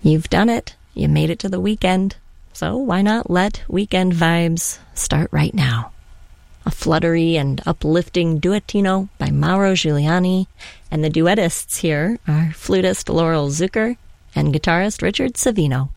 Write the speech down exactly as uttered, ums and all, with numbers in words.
You've done it. You made it to the weekend. So why not let weekend vibes start right now? A fluttery and uplifting duettino by Mauro Giuliani, and the duettists here are flutist Laurel Zucker and guitarist Richard Savino.